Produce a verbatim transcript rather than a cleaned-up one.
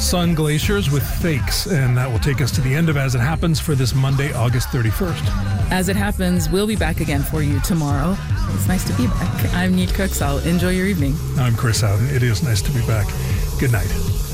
Sun Glaciers with Fakes, and that will take us to the end of As It Happens for this Monday, August thirty-first. As It Happens, we'll be back again for you tomorrow. It's nice to be back. I'm Neat Cooksall. Enjoy your evening. I'm Chris Howden. It is nice to be back. Good night.